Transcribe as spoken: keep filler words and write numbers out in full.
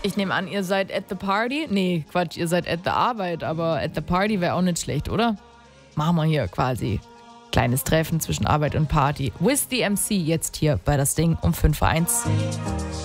Ich nehme an, ihr seid at the party. Nee, Quatsch, ihr seid at the Arbeit, aber at the party wäre auch nicht schlecht, oder? Machen wir hier quasi kleines Treffen zwischen Arbeit und Party. With the M C jetzt hier bei das Ding um fünf Uhr eins.